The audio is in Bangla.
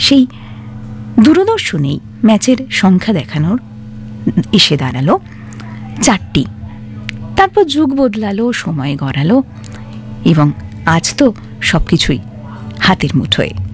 সেই দূরদর্শনেই ম্যাচের সংখ্যা দেখানোর এসে দাঁড়ালো 4টি। তারপর যুগ বদলালো, সময় গড়ালো এবং আজ তো সবকিছুই হাতের মুঠোয়।